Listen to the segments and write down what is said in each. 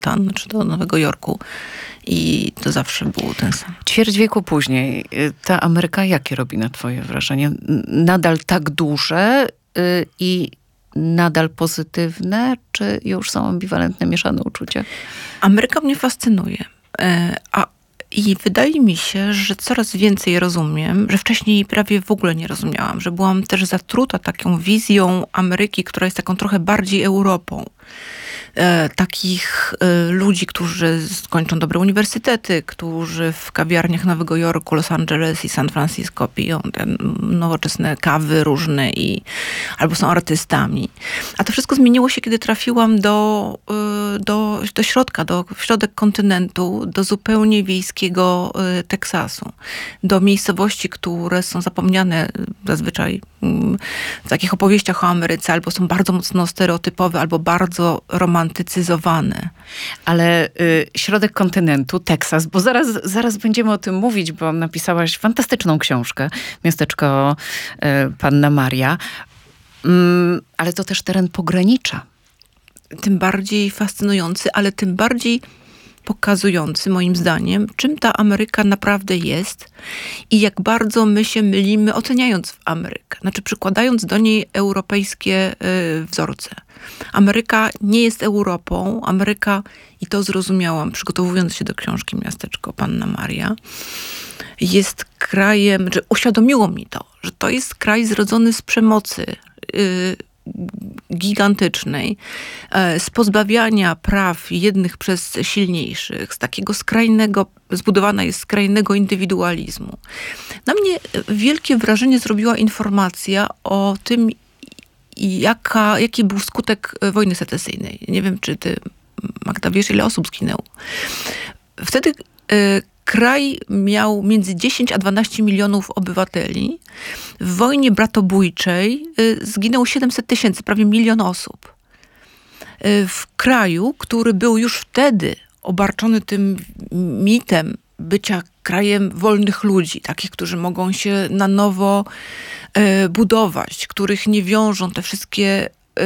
Manhattan, czy do Nowego Jorku. I to zawsze był ten sam. Ćwierć wieku później, ta Ameryka jakie robi na twoje wrażenie? Nadal tak duże i nadal pozytywne, czy już są ambiwalentne, mieszane uczucia? Ameryka mnie fascynuje. I wydaje mi się, że coraz więcej rozumiem, że wcześniej prawie w ogóle nie rozumiałam, że byłam też zatruta taką wizją Ameryki, która jest taką trochę bardziej Europą. Takich ludzi, którzy skończą dobre uniwersytety, którzy w kawiarniach Nowego Jorku, Los Angeles i San Francisco piją te nowoczesne kawy różne albo są artystami. A to wszystko zmieniło się, kiedy trafiłam do środka, w środek kontynentu, do zupełnie wiejskiego Teksasu. Do miejscowości, które są zapomniane zazwyczaj w takich opowieściach o Ameryce, albo są bardzo mocno stereotypowe, albo bardzo romantycyzowane. Ale środek kontynentu, Teksas, bo zaraz będziemy o tym mówić, bo napisałaś fantastyczną książkę, Miasteczko Panna Maria, ale to też teren pogranicza. Tym bardziej fascynujący, ale tym bardziej pokazujący, moim zdaniem, czym ta Ameryka naprawdę jest i jak bardzo my się mylimy, oceniając Amerykę. Znaczy przykładając do niej europejskie wzorce. Ameryka nie jest Europą. Ameryka, i to zrozumiałam, przygotowując się do książki Miasteczko Panna Maria, jest krajem, że uświadomiło mi to, że to jest kraj zrodzony z przemocy gigantycznej, z pozbawiania praw jednych przez silniejszych, z takiego zbudowana jest skrajnego indywidualizmu. Na mnie wielkie wrażenie zrobiła informacja o tym, jaki był skutek wojny secesyjnej. Nie wiem, czy ty, Magda, wiesz, ile osób zginęło. Wtedy kraj miał między 10 a 12 milionów obywateli. W wojnie bratobójczej zginęło 700 000, prawie 1 000 000 osób. W kraju, który był już wtedy obarczony tym mitem bycia krajem wolnych ludzi, takich, którzy mogą się na nowo budować, których nie wiążą te wszystkie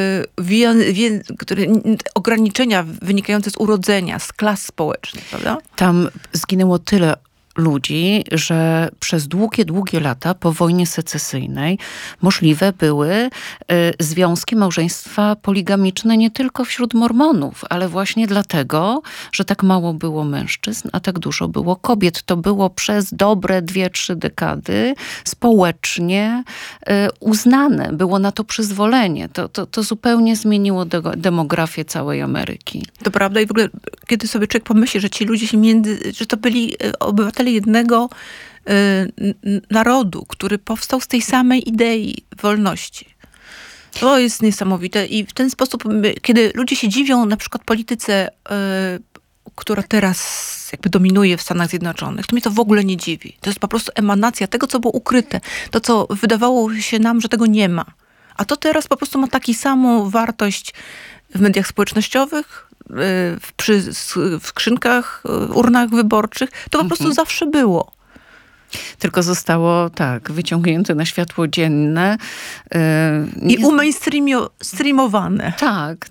ograniczenia wynikające z urodzenia, z klas społecznych, prawda? Tam zginęło tyle ludzi, że przez długie lata po wojnie secesyjnej możliwe były związki, małżeństwa poligamiczne nie tylko wśród mormonów, ale właśnie dlatego, że tak mało było mężczyzn, a tak dużo było kobiet. To było przez dobre 2-3 dekady społecznie uznane. Było na to przyzwolenie. To zupełnie zmieniło demografię całej Ameryki. To prawda i w ogóle, kiedy sobie człowiek pomyśli, że ci ludzie się że to byli obywatele jednego narodu, który powstał z tej samej idei wolności. To jest niesamowite i w ten sposób, kiedy ludzie się dziwią na przykład polityce, która teraz jakby dominuje w Stanach Zjednoczonych, to mnie to w ogóle nie dziwi. To jest po prostu emanacja tego, co było ukryte. To, co wydawało się nam, że tego nie ma. A to teraz po prostu ma taką samą wartość w mediach społecznościowych, w skrzynkach, urnach wyborczych. To po prostu zawsze było. Tylko zostało, wyciągnięte na światło dzienne. I streamowane. Tak.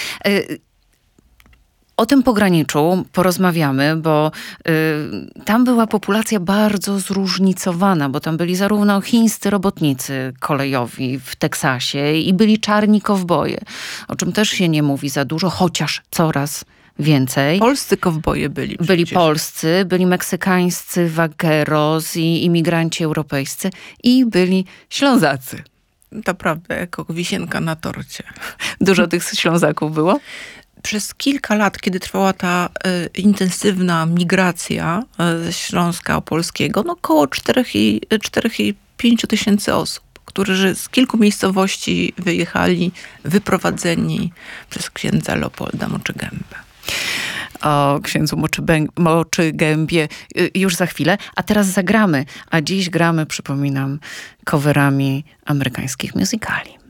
O tym pograniczu porozmawiamy, bo tam była populacja bardzo zróżnicowana, bo tam byli zarówno chińscy robotnicy kolejowi w Teksasie i byli czarni kowboje, o czym też się nie mówi za dużo, chociaż coraz więcej. Polscy kowboje byli przecież. Byli polscy, byli meksykańscy vaqueros i imigranci europejscy i byli Ślązacy. To prawda, jako wisienka na torcie. Dużo tych Ślązaków było? Przez kilka lat, kiedy trwała ta intensywna migracja ze Śląska Opolskiego, około 4,5 tysięcy osób, którzy z kilku miejscowości wyjechali, wyprowadzeni przez księdza Leopolda Moczygębę. O księdzu Moczygębie już za chwilę. A teraz zagramy. A dziś gramy, przypominam, coverami amerykańskich musicali.